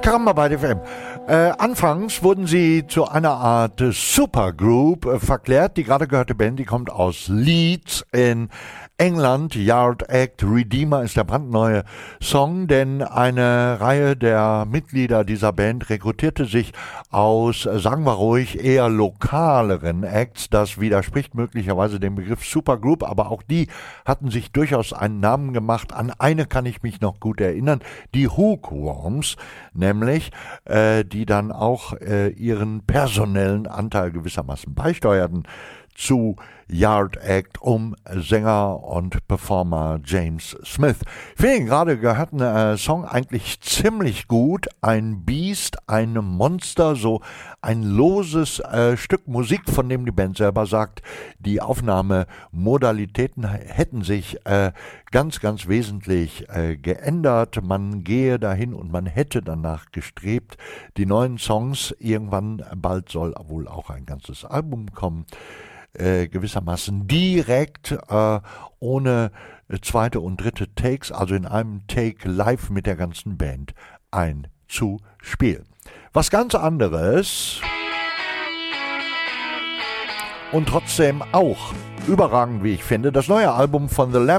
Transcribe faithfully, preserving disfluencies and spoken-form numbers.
Karamba bei D F M. Äh, anfangs wurden sie zu einer Art Supergroup äh, verklärt. Die gerade gehörte Band, die kommt aus Leeds in England. Yard Act Redeemer ist der brandneue Song, denn eine Reihe der Mitglieder dieser Band rekrutierte sich aus, äh, sagen wir ruhig, eher lokaleren Acts. Das widerspricht möglicherweise dem Begriff Supergroup, aber auch die hatten sich durchaus einen Namen gemacht. An eine kann ich mich noch gut erinnern, die Hookworms, nämlich, äh, die dann auch äh, ihren personellen Anteil gewissermaßen beisteuerten zu Yard Act um Sänger und Performer James Smith. Ich finde, gerade gehört ein äh, Song eigentlich ziemlich gut. Ein Biest, ein Monster, so ein loses äh, Stück Musik, von dem die Band selber sagt, die Aufnahmemodalitäten hätten sich äh, ganz, ganz wesentlich äh, geändert. Man gehe dahin und man hätte danach gestrebt. Die neuen Songs, irgendwann bald soll wohl auch ein ganzes Album kommen. Äh, gewissermaßen direkt, äh, ohne zweite und dritte Takes, also in einem Take live mit der ganzen Band einzuspielen. Was ganz anderes und trotzdem auch überragend, wie ich finde, das neue Album von The Lamb